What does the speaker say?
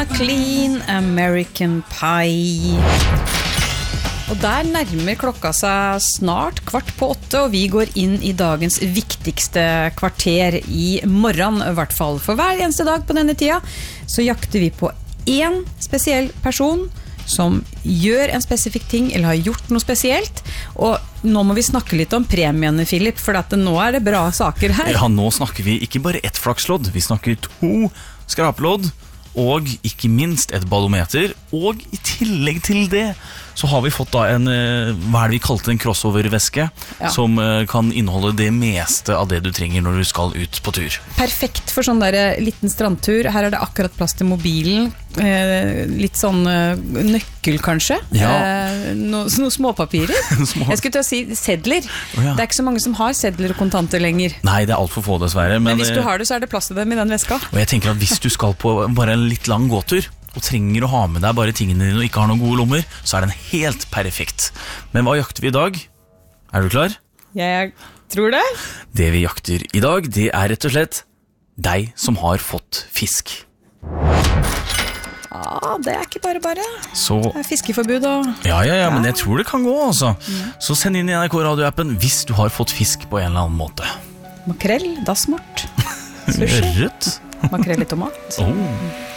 McLean, American Pie. Og der nærmer klokka seg snart 7:15, og vi går inn i dagens viktigste kvarter i morgen, i hvert fall. For hver eneste dag på denne tida, så jakter vi på en spesiell person som gjør en spesifikk ting, eller har gjort noe spesielt. Og nå må vi snakke litt om premiene, Philip, for at nå det bra saker her. Ja, nå snakker vi ikke bare ett flakslodd, vi snakker 2 skraplodd, og ikke minst et ballometer, og i tillegg til det så har vi fått da en, hva det vi kalte en crossover-veske, som kan inneholde det meste av det du trenger når du skal ut på tur. Perfekt for sånn der liten strandtur. Her det akkurat plass til mobilen, litt sånn nøkkel kanskje, noen småpapirer. Jeg skulle til å si sedler. Det ikke så mange som har sedler og kontanter lenger. Nei, det alt for få dessverre. Men hvis du har det, så det plass til dem i den veska. Og jeg tenker at hvis du skal på bare en litt lang gåtur, og trenger å ha med deg bare tingene dine og ikke har noen gode lommer, så den helt perfekt. Men hva jakter vi i dag? Du klar? Jeg tror det. Det vi jakter i dag, det rett og slett deg som har fått fisk. Ja, det ikke bare. Så, det fiskeforbud og... Ja, men jeg tror det kan gå, altså. Så send inn i NRK Radio-appen hvis du har fått fisk på en eller annen måte. Makrell, dassmort, sushi, Ørret. makrell i tomat.